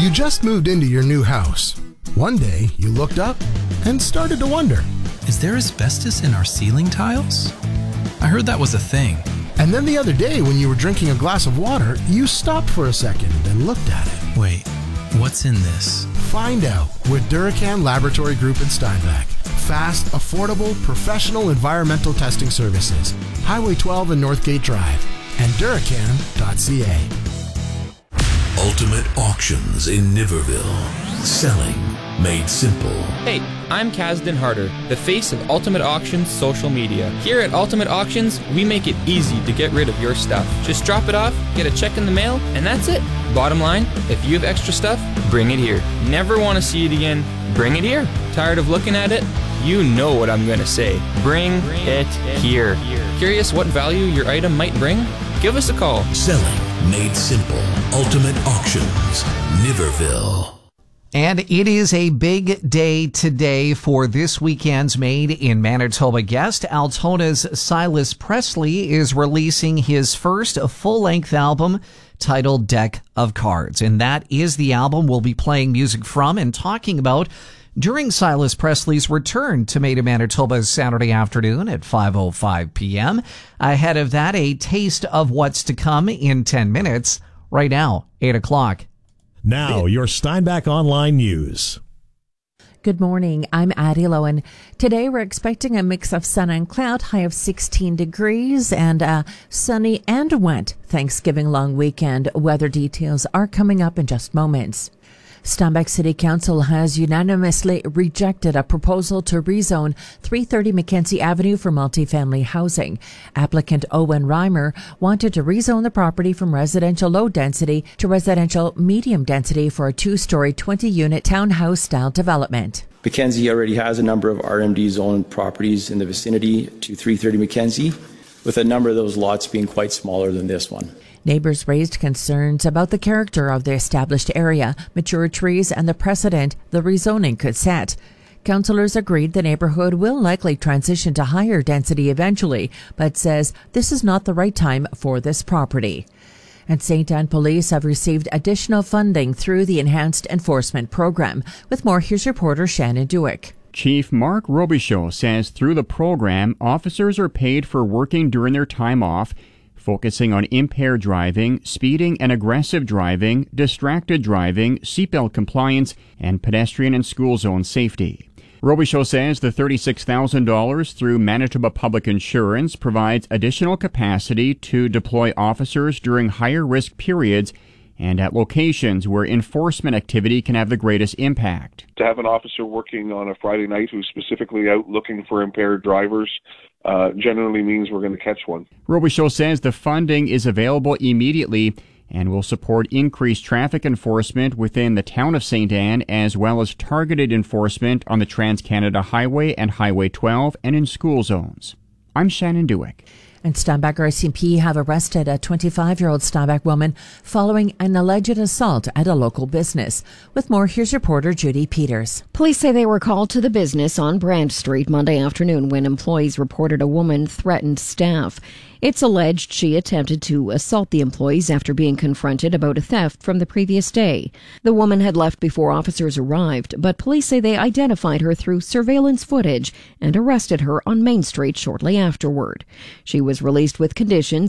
You just moved into your new house. One day, you looked up and started to wonder. Is there asbestos in our ceiling tiles? I heard that was a thing. And then the other day, when you were drinking a glass of water, you stopped for a second and looked at it. Wait, what's in this? Find out with Duracan Laboratory Group in Steinbach. Fast, affordable, professional environmental testing services. Highway 12 and Northgate Drive. And Duracan.ca. Ultimate Auctions in Niverville. Selling made simple. Hey, I'm Kasdan Harder, the face of Ultimate Auctions social media. Here at Ultimate Auctions, we make it easy to get rid of your stuff. Just drop it off, get a check in the mail, and that's it. Bottom line, if you have extra stuff, bring it here. Never want to see it again? Bring it here. Tired of looking at it? You know what I'm going to say. Bring it here. Curious what value your item might bring? Give us a call. Selling made simple. Ultimate Auctions, Niverville. And it is a big day today for this weekend's Made in Manitoba guest. Altona's Silas Presley is releasing his first full-length album titled Deck of Cards. And that is the album we'll be playing music from and talking about during Silas Presley's return to Made in Manitoba Saturday afternoon at 5:05 p.m. Ahead of that, a taste of what's to come in 10 minutes. Right now, 8 o'clock. Now, your Steinbach Online News. Good morning. I'm Addie Lowen. Today, we're expecting a mix of sun and cloud, high of 16 degrees, and a sunny and wet Thanksgiving long weekend. Weather details are coming up in just moments. Steinbach City Council has unanimously rejected a proposal to rezone 330 Mackenzie Avenue for multifamily housing. Applicant Owen Reimer wanted to rezone the property from residential low density to residential medium density for a 2-story, 20-unit townhouse-style development. Mackenzie already has a number of RMD-zoned properties in the vicinity to 330 Mackenzie, with a number of those lots being quite smaller than this one. Neighbors raised concerns about the character of the established area, mature trees, and the precedent the rezoning could set. Councillors agreed the neighborhood will likely transition to higher density eventually, but says this is not the right time for this property. And St. Anne Police have received additional funding through the Enhanced Enforcement Program. With more, here's reporter Shannon Dewick. Chief Mark Robichaud says through the program, officers are paid for working during their time off, focusing on impaired driving, speeding and aggressive driving, distracted driving, seatbelt compliance, and pedestrian and school zone safety. Robichaud says the $36,000 through Manitoba Public Insurance provides additional capacity to deploy officers during higher risk periods and at locations where enforcement activity can have the greatest impact. To have an officer working on a Friday night who's specifically out looking for impaired drivers generally means we're going to catch one. Robichaud says the funding is available immediately and will support increased traffic enforcement within the town of St. Anne as well as targeted enforcement on the Trans-Canada Highway and Highway 12 and in school zones. I'm Shannon Dewick. And Steinbach RCMP have arrested a 25-year-old Steinbach woman following an alleged assault at a local business. With more, here's reporter Judy Peters. Police say they were called to the business on Brand Street Monday afternoon when employees reported a woman threatened staff. It's alleged she attempted to assault the employees after being confronted about a theft from the previous day. The woman had left before officers arrived, but police say they identified her through surveillance footage and arrested her on Main Street shortly afterward. She was released with conditions